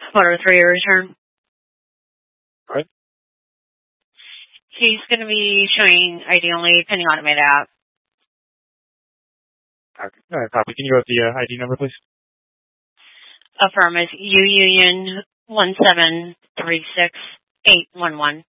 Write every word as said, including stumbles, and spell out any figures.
Photo three return. All right. He's going to be showing I D only pending automated app. Okay. All right, copy. Can you go with the uh, I D number, please? Affirm is U Union one seven three six eight one one.